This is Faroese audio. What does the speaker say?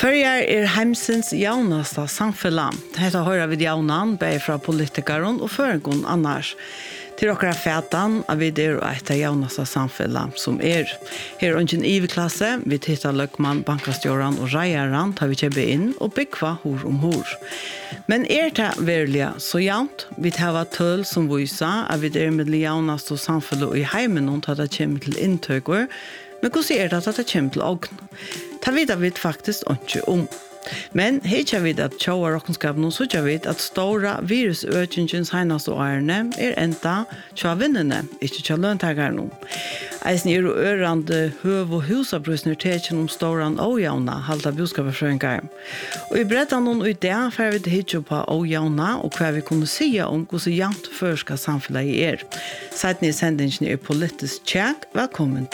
Førjar heimsins jaunasta samfellam. Hetta høyrer vi jaunan, bei fra politikeren og føringon annars. Til okkara fætan av vi og eit av jaunasta samfellam som Her ungen iveklasse, vi tittar løkman, bankastjoran og reiaran tar vi kjebe inn og byggva hor om hor. Men det verliga så jaunt, vi tava tøl som vysa av vi med jaunasta samfellam i heimen og tar det kjem til inntøkker, men hvordan det at det kommer til ogn? Ta vidar vi faktisk ikke om. Men hittar vi at tjåa råkenskapen så tjåa vi at stora virusøkningens heinaste årene enda tjåa vinnene, ikke tjåa løntagarne. Eisen ørande høv og husabrusner tekjen om storan åjauna, halda boskapefrøyngar. Og i brettan noen idé fer vi til hitjo på åjauna og hva vi kunne sia om hvordan jant førska samfellet Seiten i sendingen politisk tjekk. Velkommen